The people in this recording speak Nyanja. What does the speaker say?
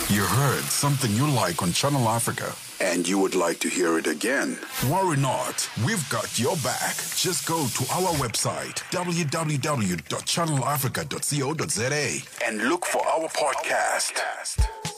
You heard something you like on Channel Africa, and you would like to hear it again. Worry not, we've got your back. Just go to our website, www.channelafrica.co.za, and look for our podcast.